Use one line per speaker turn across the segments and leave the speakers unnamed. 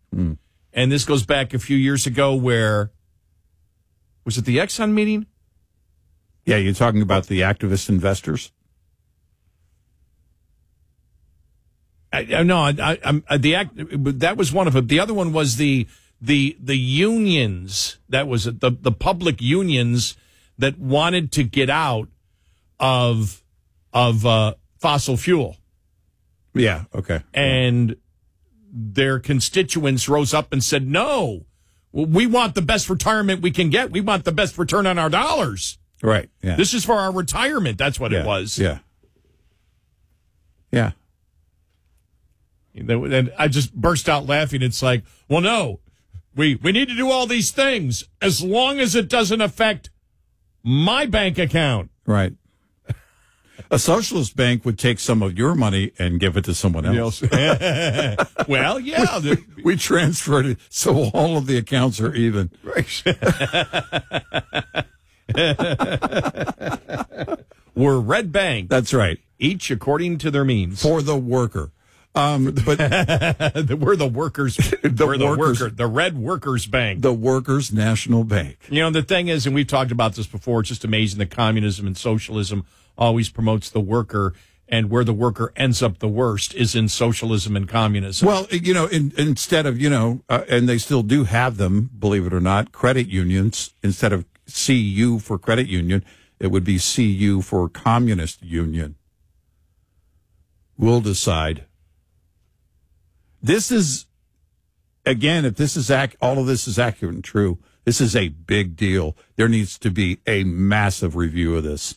And this goes back a few years ago where, was it the Exxon meeting?
Yeah, you're talking about the activist investors?
That was one of them. The other one was the unions. That was the public unions that wanted to get out of fossil fuel.
Yeah, okay.
And their constituents rose up and said, no, we want the best retirement we can get. We want the best return on our dollars.
Right, yeah.
This is for our retirement. That's what it was.
Yeah. Yeah.
And I just burst out laughing. It's like, well, no, we need to do all these things as long as it doesn't affect my bank account.
Right. A socialist bank would take some of your money and give it to someone else.
Well, yeah.
We transferred it so all of the accounts are even.
We're red bank.
That's right.
Each according to their means.
For the worker. But
we're the workers. The Red Workers Bank.
The Workers National Bank.
You know, the thing is, and we've talked about this before, it's just amazing that communism and socialism always promotes the worker, and where the worker ends up the worst is in socialism and communism.
Well, you know, instead of, and they still do have them, believe it or not, credit unions, instead of CU for credit union, it would be CU for communist union. We'll decide. This is, again, if this is all of this is accurate and true, this is a big deal. There needs to be a massive review of this.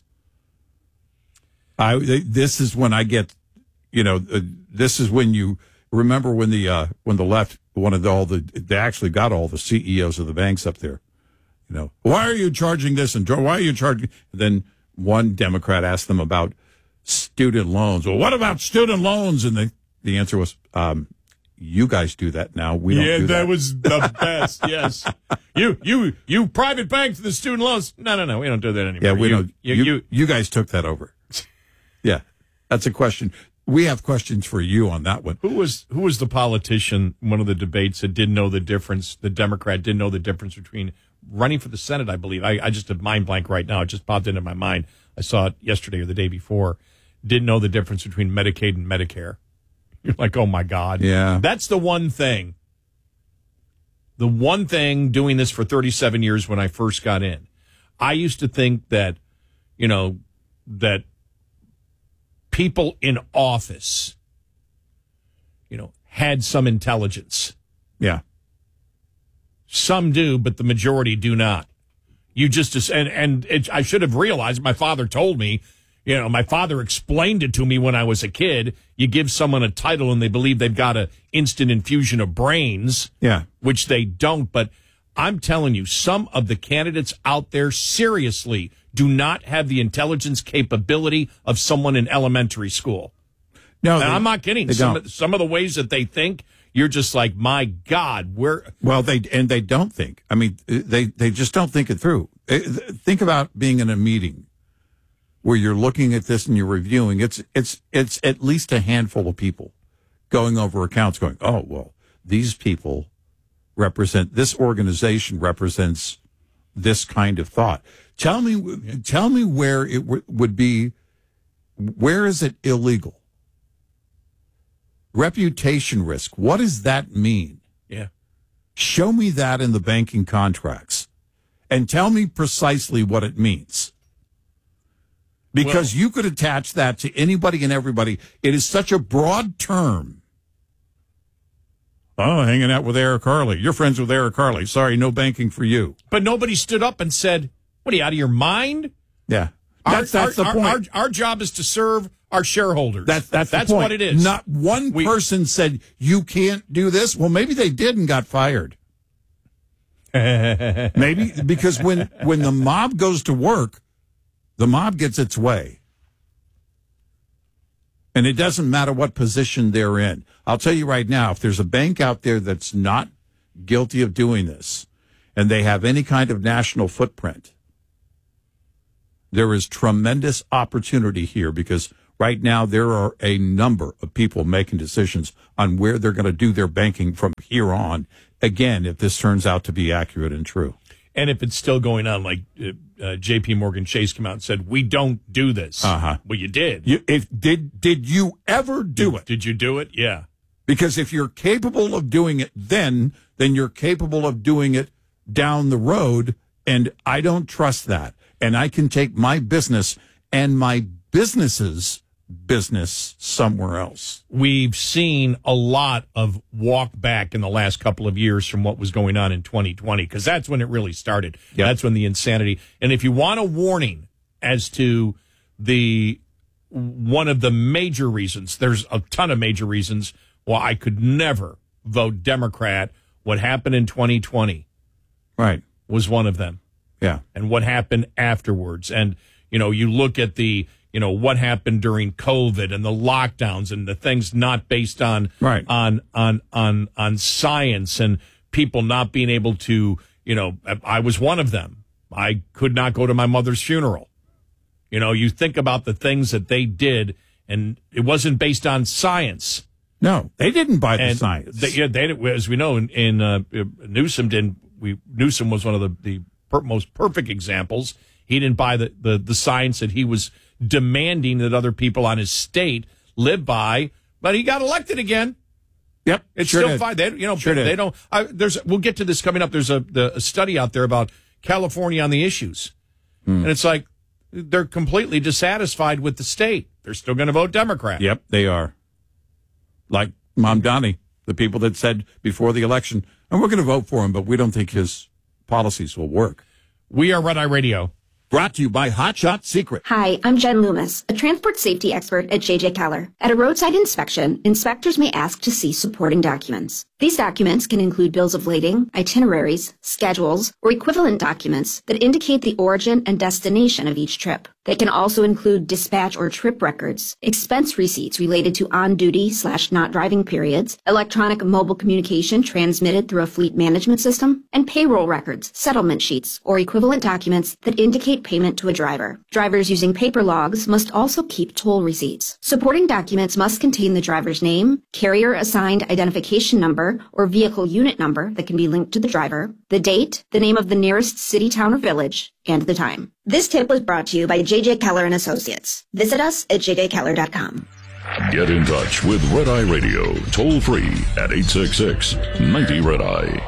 This is when I get, this is when you remember when the left wanted they actually got all the CEOs of the banks up there. Why are you charging this and why are you charging? Then one Democrat asked them about student loans. Well, what about student loans? And the answer was, you guys do that now. We don't do that.
That was the best. Yes. You private bank for the student loans. No. We don't do that anymore.
Yeah, we don't. You guys took that over. Yeah. That's a question. We have questions for you on that one.
Who was the politician, one of the debates, that didn't know the difference, the Democrat didn't know the difference between running for the Senate, I believe. I just have mind blank right now. It just popped into my mind. I saw it yesterday or the day before. Didn't know the difference between Medicaid and Medicare. You're like, oh, my God.
Yeah.
That's the one thing. The one thing doing this for 37 years when I first got in. I used to think that, that people in office, had some intelligence.
Yeah.
Some do, but the majority do not. I should have realized, my father told me, my father explained it to me when I was a kid. You give someone a title and they believe they've got an instant infusion of brains, which they don't. But I'm telling you, some of the candidates out there seriously do not have the intelligence capability of someone in elementary school. No, I'm not kidding. Some of the ways that they think, you're just like, my God,
they don't think. I mean, they just don't think it through. Think about being in a meeting where you're looking at this and you're reviewing. It's at least a handful of people going over accounts going, oh, well, these people this organization represents this kind of thought. Tell me where it would be, where is it illegal? Reputation risk. What does that mean?
Yeah.
Show me that in the banking contracts and tell me precisely what it means. Because you could attach that to anybody and everybody. It is such a broad term. Oh, hanging out with Eric Harley. You're friends with Eric Harley. Sorry, no banking for you.
But nobody stood up and said, what are you, out of your mind?
Yeah. That's the point.
Our job is to serve our sharebholders.
That's
what it is.
Not one person said, you can't do this. Well, maybe they did and got fired. Maybe because when the mob goes to work, the mob gets its way. And it doesn't matter what position they're in. I'll tell you right now, if there's a bank out there that's not guilty of doing this, and they have any kind of national footprint, there is tremendous opportunity here because Right now, there are a number of people making decisions on where they're going to do their banking from here on. Again, if this turns out to be accurate and true.
And if it's still going on, like J.P. Morgan Chase came out and said, we don't do this.
Uh-huh.
Well, you did.
Did you ever do it?
Did you do it? Yeah.
Because if you're capable of doing it then you're capable of doing it down the road, and I don't trust that. And I can take my business and my business's business somewhere else.
We've seen a lot of walk back in the last couple of years from what was going on in 2020, because that's when it really started. Yep. That's when the insanity. And if you want a warning as to one of the major reasons, there's a ton of major reasons why I could never vote Democrat. What happened in 2020 was one of them.
Yeah.
And what happened afterwards. And, you look at what happened during COVID and the lockdowns and the things not based on on science, and people not being able to, I was one of them. I could not go to my mother's funeral. You think about the things that they did, and it wasn't based on science.
No, they didn't buy the science.
They, as we know, in Newsom didn't. Newsom was one of the most perfect examples. He didn't buy the science that he was demanding that other people on his state live by, but he got elected again.
Yep,
it's still fine. They don't. We'll get to this coming up. There's a study out there about California on the issues, and it's like they're completely dissatisfied with the state. They're still going to vote Democrat.
Yep, they are. Like Mamdani, the people that said before the election, and we're going to vote for him, but we don't think his policies will work.
We are Red Eye Radio.
Brought to you by Hot Shot Secret.
Hi, I'm Jen Loomis, a transport safety expert at JJ Keller. At a roadside inspection, inspectors may ask to see supporting documents. These documents can include bills of lading, itineraries, schedules, or equivalent documents that indicate the origin and destination of each trip. They can also include dispatch or trip records, expense receipts related to on-duty/not driving periods, electronic mobile communication transmitted through a fleet management system, and payroll records, settlement sheets, or equivalent documents that indicate payment to a driver. Drivers using paper logs must also keep toll receipts. Supporting documents must contain the driver's name, carrier-assigned identification number, or vehicle unit number that can be linked to the driver, the date, the name of the nearest city, town, or village, and the time. This tip was brought to you by JJ Keller and Associates. Visit us at jdkeller.com.
Get in touch with Red Eye Radio, toll free at 866-90-RED-EYE.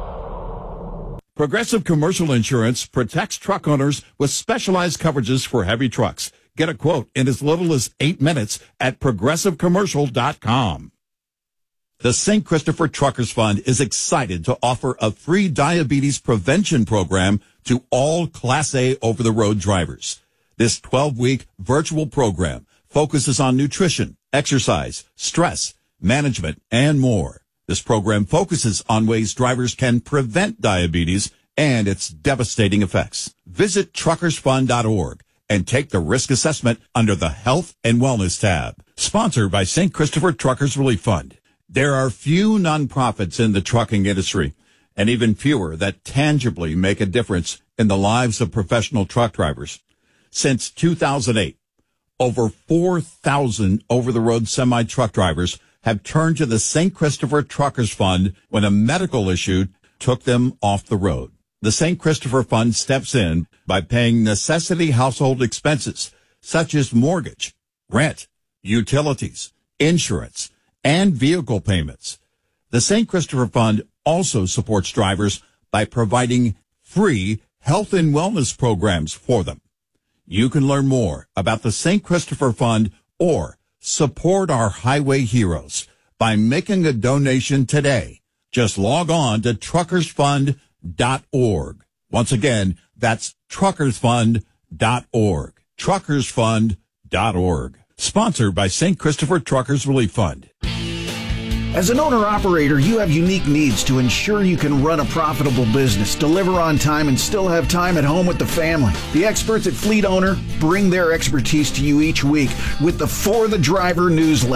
Progressive Commercial Insurance protects truck owners with specialized coverages for heavy trucks. Get a quote in as little as 8 minutes at progressivecommercial.com. The St. Christopher Truckers Fund is excited to offer a free diabetes prevention program to all Class A over-the-road drivers. This 12-week virtual program focuses on nutrition, exercise, stress, management, and more. This program focuses on ways drivers can prevent diabetes and its devastating effects. Visit truckersfund.org and take the risk assessment under the Health and Wellness tab. Sponsored by St. Christopher Truckers Relief Fund. There are few nonprofits in the trucking industry, and even fewer that tangibly make a difference in the lives of professional truck drivers. Since 2008, over 4,000 over-the-road semi-truck drivers have turned to the St. Christopher Truckers Fund when a medical issue took them off the road. The St. Christopher Fund steps in by paying necessity household expenses such as mortgage, rent, utilities, insurance, and vehicle payments. The St. Christopher Fund also supports drivers by providing free health and wellness programs for them. You can learn more about the St. Christopher Fund or support our highway heroes by making a donation today. Just log on to truckersfund.org. Once again, that's truckersfund.org. Truckersfund.org. Sponsored by St. Christopher Truckers Relief Fund.
As an owner-operator, you have unique needs to ensure you can run a profitable business, deliver on time, and still have time at home with the family. The experts at Fleet Owner bring their expertise to you each week with the For the Driver newsletter.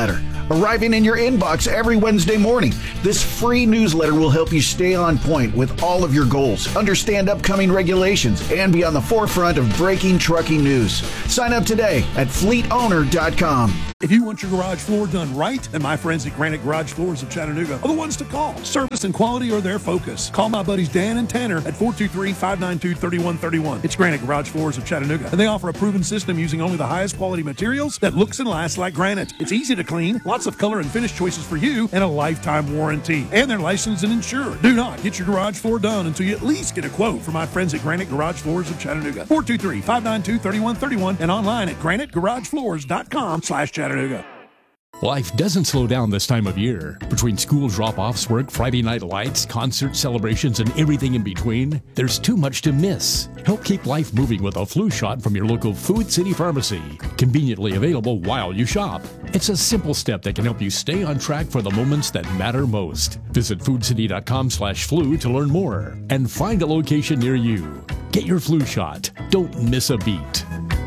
arriving in your inbox every Wednesday morning. This free newsletter will help you stay on point with all of your goals, understand upcoming regulations, and be on the forefront of breaking trucking news. Sign up today at fleetowner.com.
If you want your garage floor done right, then my friends at Granite Garage Floors of Chattanooga are the ones to call. Service and quality are their focus. Call my buddies Dan and Tanner at 423-592-3131. It's Granite Garage Floors of Chattanooga, and they offer a proven system using only the highest quality materials that looks and lasts like granite. It's easy to clean, lots of color and finish choices for you, and a lifetime warranty. And they're licensed and insured. Do not get your garage floor done until you at least get a quote from my friends at Granite Garage Floors of Chattanooga. 423-592-3131 and online at granitegaragefloors.com/Chattanooga.
Life doesn't slow down this time of year. Between school drop-offs, work, Friday night lights, concert celebrations, and everything in between, there's too much to miss. Help keep life moving with a flu shot from your local Food City Pharmacy. Conveniently available while you shop. It's a simple step that can help you stay on track for the moments that matter most. Visit foodcity.com/flu to learn more and find a location near you. Get your flu shot. Don't miss a beat.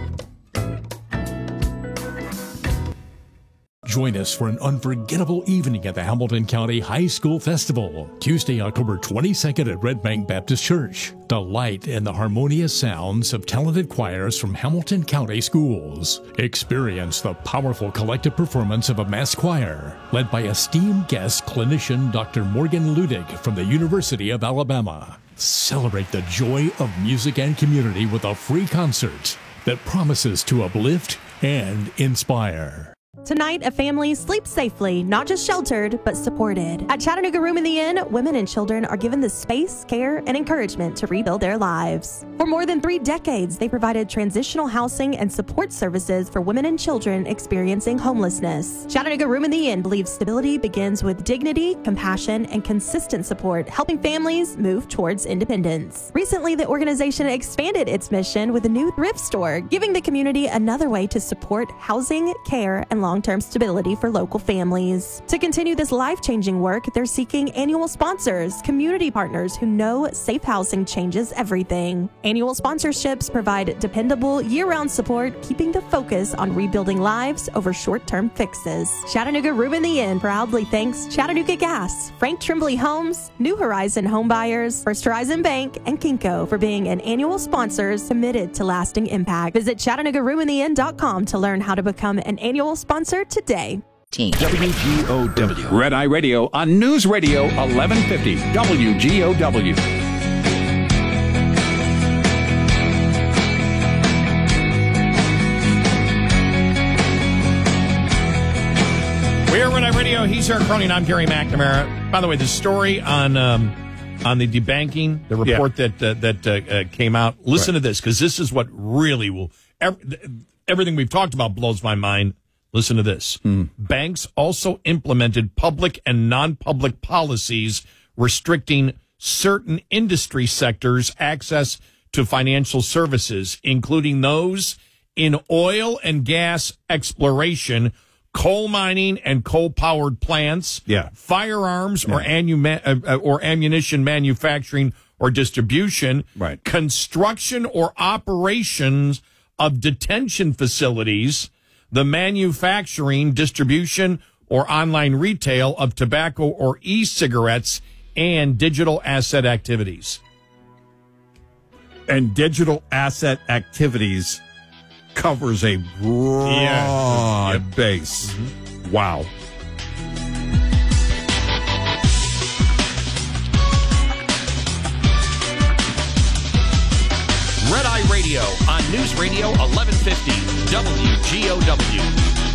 Join us for an unforgettable evening at the Hamilton County High School Festival, Tuesday, October 22nd at Red Bank Baptist Church. Delight in the harmonious sounds of talented choirs from Hamilton County schools. Experience the powerful collective performance of a mass choir, led by esteemed guest clinician Dr. Morgan Ludig from the University of Alabama. Celebrate the joy of music and community with a free concert that promises to uplift and inspire.
Tonight, a family sleeps safely, not just sheltered, but supported. At Chattanooga Room in the Inn, women and children are given the space, care, and encouragement to rebuild their lives. For more than 3 decades, they provided transitional housing and support services for women and children experiencing homelessness. Chattanooga Room in the Inn believes stability begins with dignity, compassion, and consistent support, helping families move towards independence. Recently, the organization expanded its mission with a new thrift store, giving the community another way to support housing, care, and long-term stability for local families. To continue this life-changing work, they're seeking annual sponsors, community partners who know safe housing changes everything. Annual sponsorships provide dependable, year-round support, keeping the focus on rebuilding lives over short-term fixes. Chattanooga Room in the Inn proudly thanks Chattanooga Gas, Frank Tremblay Homes, New Horizon Home Buyers, First Horizon Bank, and Kinko for being an annual sponsors committed to lasting impact. Visit ChattanoogaRoomInTheInn.com to learn how to become an annual sponsor today.
WGOW. Red Eye Radio on News Radio 1150 WGOW.
We're Red Eye Radio. He's Eric Cronin. I'm Gary McNamara. By the way, the story on the debanking, the report that came out. Listen to this, because this is what really will. Everything we've talked about blows my mind. Listen to this. Banks also implemented public and non-public policies restricting certain industry sectors' access to financial services, including those in oil and gas exploration, coal mining and coal-powered plants, firearms or ammunition manufacturing or distribution, construction or operations of detention facilities, the manufacturing, distribution, or online retail of tobacco or e-cigarettes, and digital asset activities.
And digital asset activities covers a broad base. Wow.
Red Eye Radio on News Radio 1150 WGOW.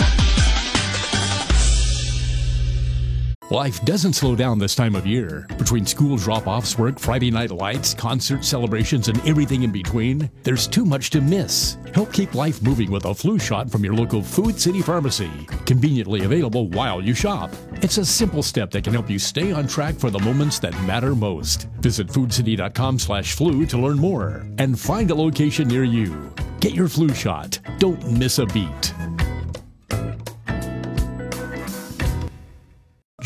Life doesn't slow down this time of year. Between school drop-offs, work, Friday night lights, concert celebrations, and everything in between, there's too much to miss. Help keep life moving with a flu shot from your local Food City Pharmacy. Conveniently available while you shop. It's a simple step that can help you stay on track for the moments that matter most. Visit foodcity.com/flu to learn more and find a location near you. Get your flu shot. Don't miss a beat.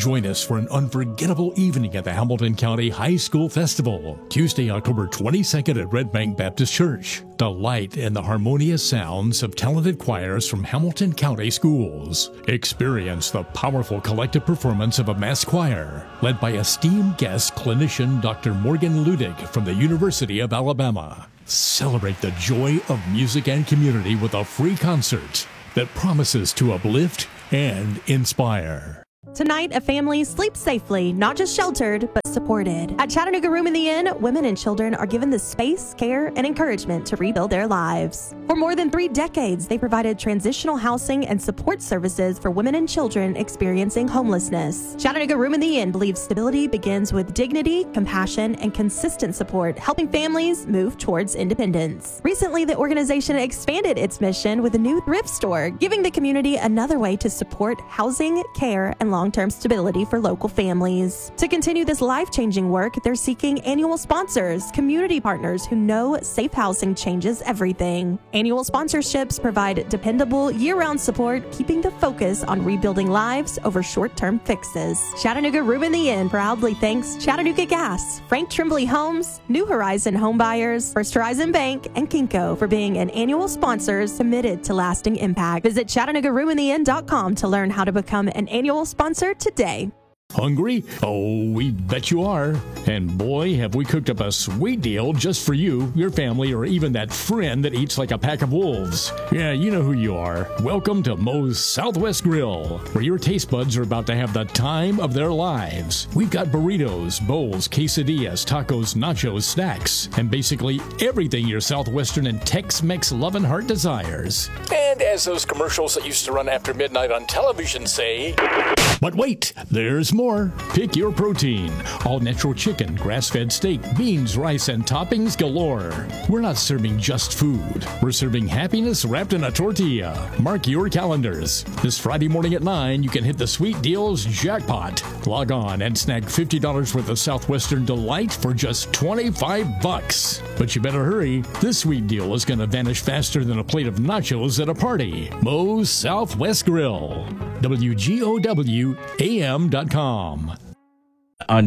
Join us for an unforgettable evening at the Hamilton County High School Festival, Tuesday, October 22nd at Red Bank Baptist Church. Delight in the harmonious sounds of talented choirs from Hamilton County schools. Experience the powerful collective performance of a mass choir, led by esteemed guest clinician Dr. Morgan Ludig from the University of Alabama. Celebrate the joy of music and community with a free concert that promises to uplift and inspire.
Tonight, a family sleeps safely, not just sheltered, but supported. At Chattanooga Room in the Inn, women and children are given the space, care, and encouragement to rebuild their lives. For more than 3 decades, they provided transitional housing and support services for women and children experiencing homelessness. Chattanooga Room in the Inn believes stability begins with dignity, compassion, and consistent support, helping families move towards independence. Recently, the organization expanded its mission with a new thrift store, giving the community another way to support housing, care, and long-term stability for local families. To continue this life-changing work, they're seeking annual sponsors, community partners who know safe housing changes everything. Annual sponsorships provide dependable, year-round support, keeping the focus on rebuilding lives over short-term fixes. Chattanooga Room in the Inn proudly thanks Chattanooga Gas, Frank Trimbley Homes, New Horizon Home Buyers, First Horizon Bank, and Kinko for being an annual sponsors committed to lasting impact. Visit ChattanoogaRoomInTheInn.com to learn how to become an annual sponsor today.
Hungry? Oh, we bet you are. And boy, have we cooked up a sweet deal just for you, your family, or even that friend that eats like a pack of wolves. Yeah, you know who you are. Welcome to Moe's Southwest Grill, where your taste buds are about to have the time of their lives. We've got burritos, bowls, quesadillas, tacos, nachos, snacks, and basically everything your Southwestern and Tex-Mex loving heart desires.
And as those commercials that used to run after midnight on television say...
But wait, there's more. Pick your protein. All natural chicken, grass-fed steak, beans, rice, and toppings galore. We're not serving just food. We're serving happiness wrapped in a tortilla. Mark your calendars. This Friday morning at 9, you can hit the sweet deals jackpot. Log on and snag $50 worth of Southwestern Delight for just $25. But you better hurry. This sweet deal is going to vanish faster than a plate of nachos at a party. Moe's Southwest Grill. WGOW.am.com.
On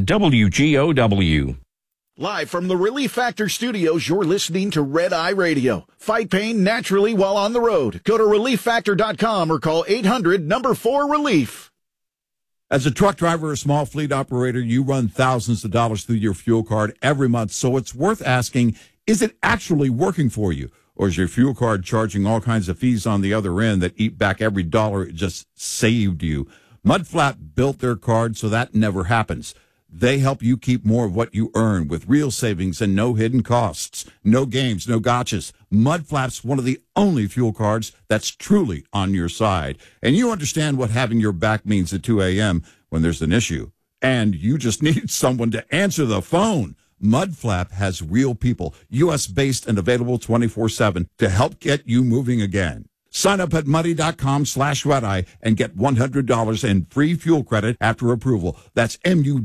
WGOW.
Live from the Relief Factor studios, you're listening to Red Eye Radio. Fight pain naturally while on the road. Go to ReliefFactor.com or call 800-4RELIEF.
As a truck driver or small fleet operator, you run thousands of dollars through your fuel card every month, so it's worth asking, is it actually working for you? Or is your fuel card charging all kinds of fees on the other end that eat back every dollar it just saved you? Mudflap built their card so that never happens. They help you keep more of what you earn with real savings and no hidden costs. No games, no gotchas. Mudflap's one of the only fuel cards that's truly on your side. And you understand what having your back means at 2 a.m. when there's an issue. And you just need someone to answer the phone. Mudflap has real people, U.S.-based and available 24/7 to help get you moving again. Sign up at muddy.com/redeye and get $100 in free fuel credit after approval. That's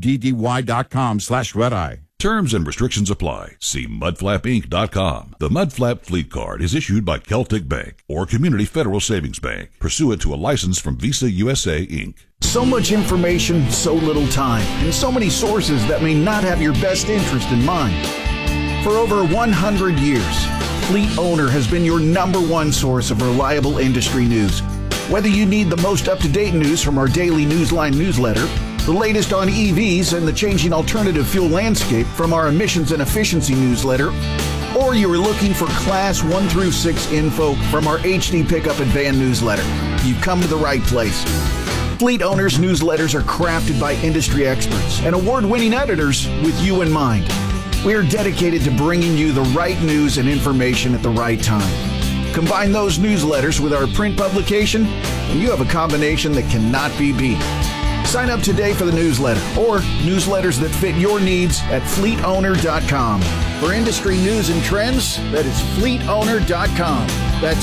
MUDDY.com/redeye.
Terms and restrictions apply. See mudflapinc.com. The Mudflap Fleet Card is issued by Celtic Bank or Community Federal Savings Bank, pursuant to a license from Visa USA, Inc.
So much information, so little time, and so many sources that may not have your best interest in mind. For over 100 years, Fleet Owner has been your #1 source of reliable industry news. Whether you need the most up-to-date news from our daily Newsline newsletter, the latest on EVs and the changing alternative fuel landscape from our emissions and efficiency newsletter, or you are looking for Class 1 through 6 info from our HD Pickup and Van newsletter, you've come to the right place. Fleet Owners newsletters are crafted by industry experts and award-winning editors with you in mind. We are dedicated to bringing you the right news and information at the right time. Combine those newsletters with our print publication, and you have a combination that cannot be beat. Sign up today for the newsletter or newsletters that fit your needs at fleetowner.com. For industry news and trends, that is fleetowner.com. That's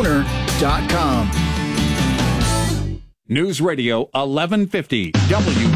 fleetowner.com.
News Radio 1150 WGOW.